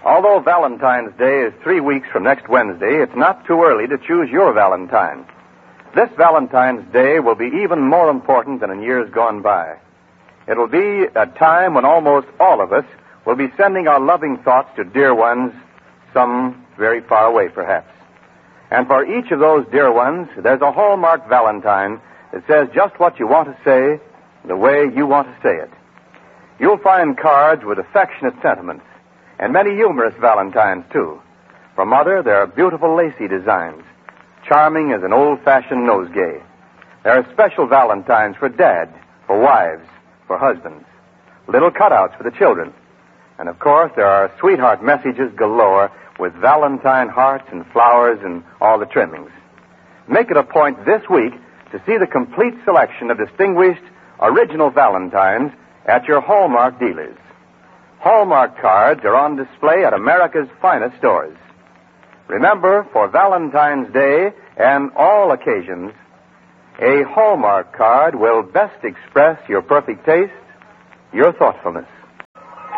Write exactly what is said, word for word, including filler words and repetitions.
Although Valentine's Day is three weeks from next Wednesday, it's not too early to choose your Valentine. This Valentine's Day will be even more important than in years gone by. It'll be a time when almost all of us will be sending our loving thoughts to dear ones, some very far away perhaps. And for each of those dear ones, there's a Hallmark Valentine that says just what you want to say, the way you want to say it. You'll find cards with affectionate sentiments, and many humorous Valentines, too. For Mother, there are beautiful lacy designs, charming as an old-fashioned nosegay. There are special Valentines for Dad, for wives, for husbands, little cutouts for the children. And, of course, there are sweetheart messages galore with Valentine hearts and flowers and all the trimmings. Make it a point this week to see the complete selection of distinguished original Valentines at your Hallmark dealers. Hallmark cards are on display at America's finest stores. Remember, for Valentine's Day and all occasions, a Hallmark card will best express your perfect taste, your thoughtfulness.